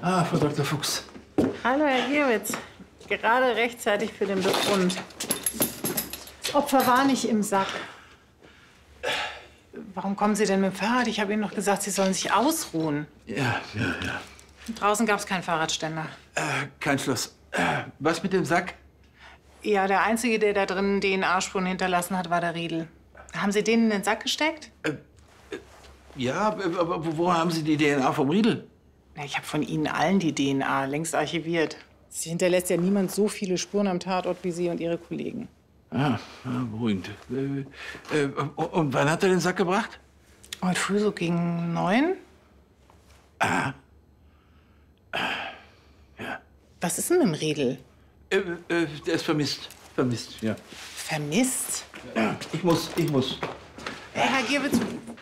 Ah, Frau Dr. Fuchs. Hallo, Herr Gierwitz. Gerade rechtzeitig für den Befund. Das Opfer war nicht im Sack. Warum kommen Sie denn mit dem Fahrrad? Ich habe Ihnen noch gesagt, Sie sollen sich ausruhen. Ja. Draußen gab es keinen Fahrradständer. Kein Schluss. Was mit dem Sack? Ja, der Einzige, der da drin DNA-Spuren hinterlassen hat, war der Riedel. Haben Sie den in den Sack gesteckt? Ja, aber wo haben Sie die DNA vom Riedel? Na, ich habe von Ihnen allen die DNA längst archiviert. Es hinterlässt ja niemand so viele Spuren am Tatort wie Sie und Ihre Kollegen. Ah, beruhigend. Und wann hat er den Sack gebracht? Heute früh so gegen 9. Ja. Was ist denn mit dem Riedel? Der ist vermisst. Vermisst, ja. Vermisst? Ich muss. Herr Gierwitz,